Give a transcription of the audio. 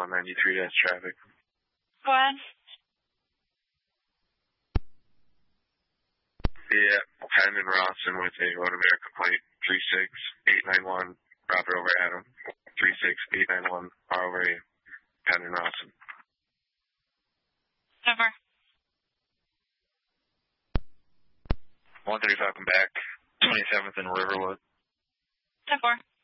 southbound 93, that's traffic. Go ahead. Yeah, Penn and Rawson with a Road America plate, 36891, Robert over Adam, 36891, R over A, Penn and Rawson. Over. 135, come back, 27th and Riverwood. 10-4.